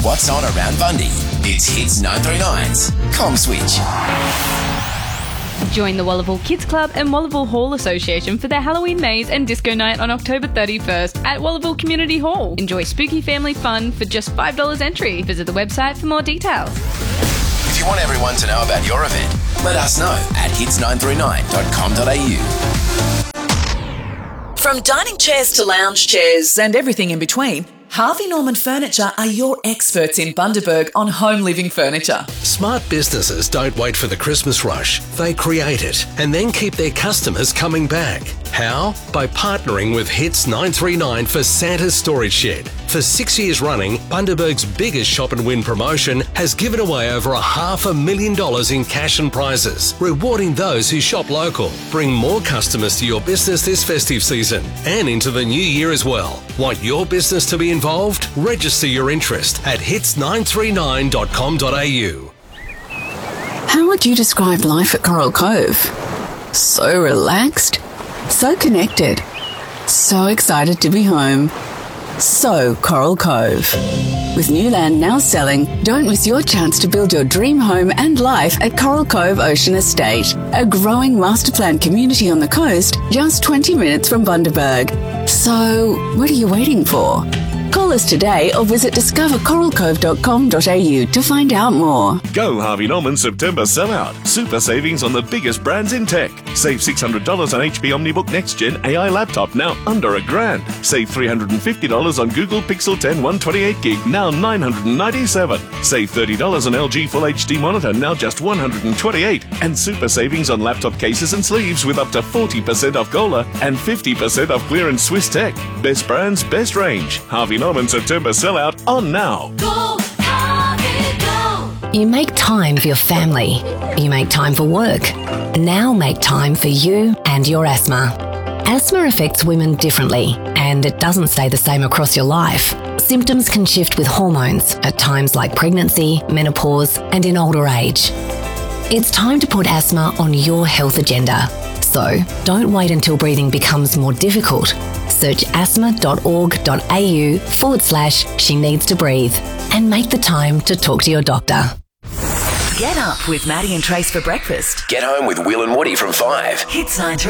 what's on around Bundy. It's Hits 939's Com Switch. Join the Wallaville Kids Club and Wallaville Hall Association for their Halloween maze and disco night on October 31st at Wallaville Community Hall. Enjoy spooky family fun for just $5 entry. Visit the website for more details. If you want everyone to know about your event, let us know at hits939.com.au. From dining chairs to lounge chairs and everything in between, Harvey Norman Furniture are your experts in Bundaberg on home living furniture. Smart businesses don't wait for the Christmas rush. They create it and then keep their customers coming back. How? By partnering with Hits 939 for Santa's Storage Shed. For 6 years running, Bundaberg's biggest shop and win promotion has given away over $500,000 in cash and prizes, rewarding those who shop local. Bring more customers to your business this festive season and into the new year as well. Want your business to be involved? Register your interest at hits939.com.au. How would you describe life at Coral Cove? So relaxed, so connected, so excited to be home. So Coral Cove. With new land now selling, don't miss your chance to build your dream home and life at Coral Cove Ocean Estate, a growing master plan community on the coast just 20 minutes from Bundaberg. So, what are you waiting for? Call us today or visit discovercoralcove.com.au to find out more. Go Harvey Norman September sellout. Super savings on the biggest brands in tech. Save $600 on HP OmniBook Next Gen AI laptop, now under $1,000. Save $350 on Google Pixel 10 128GB, now $997. Save $30 on LG Full HD monitor, now just $128. And super savings on laptop cases and sleeves with up to 40% off Gola and 50% off clearance Swiss Tech. Best brands, best range. Harvey Norman September sellout on now. Go, Harvey, go! You make time for your family. You make time for work. Now make time for you and your asthma. Asthma affects women differently, and it doesn't stay the same across your life. Symptoms can shift with hormones at times like pregnancy, menopause, and in older age. It's time to put asthma on your health agenda. So don't wait until breathing becomes more difficult. Search asthma.org.au/she needs to breathe and make the time to talk to your doctor. Get up with Maddie and Trace for breakfast. Get home with Will and Woody from 5. Hits 939.